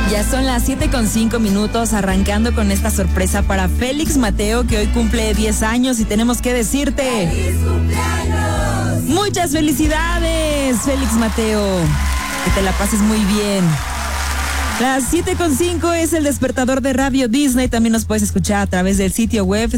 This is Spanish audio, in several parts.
Ya son las 7:05, arrancando con esta sorpresa para Félix Mateo, que hoy cumple 10 años y tenemos que decirte... ¡Feliz cumpleaños! ¡Muchas felicidades, Félix Mateo! Que te la pases muy bien. Las 7:05 es el despertador de Radio Disney. También nos puedes escuchar a través del sitio web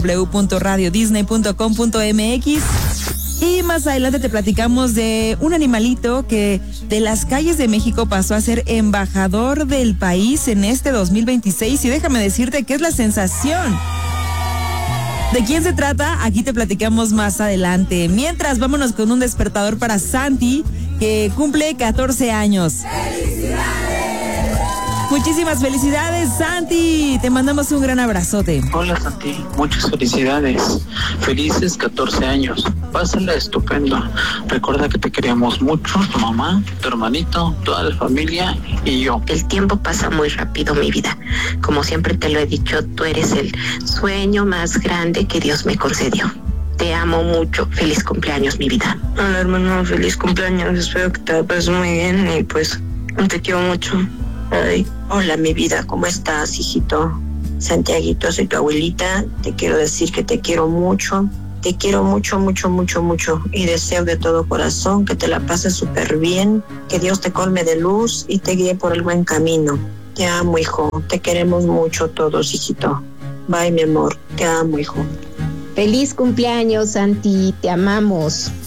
www.radiodisney.com.mx. Y más adelante te platicamos de un animalito que de las calles de México pasó a ser embajador del país en este 2026. Y déjame decirte que es la sensación. ¿De quién se trata? Aquí te platicamos más adelante. Mientras, vámonos con un despertador para Santi, que cumple 14 años. ¡Felicidades! Muchísimas felicidades, Santi. Te mandamos un gran abrazote. Hola, Santi. Muchas felicidades. Felices 14 años. Pásala estupendo. Recuerda que te queremos mucho, tu mamá, tu hermanito, toda la familia y yo. El tiempo pasa muy rápido, mi vida. Como siempre te lo he dicho, tú eres el sueño más grande que Dios me concedió. Te amo mucho. Feliz cumpleaños, mi vida. Hola, hermano. Feliz cumpleaños. Espero que te la pases muy bien y pues te quiero mucho. Ay. Hola, mi vida, ¿cómo estás, hijito? Santiaguito, soy tu abuelita. Te quiero decir que te quiero mucho. Te quiero mucho, mucho, mucho, mucho. Y deseo de todo corazón que te la pases súper bien. Que Dios te colme de luz y te guíe por el buen camino. Te amo, hijo. Te queremos mucho todos, hijito. Bye, mi amor. Te amo, hijo. Feliz cumpleaños, Santi. Te amamos.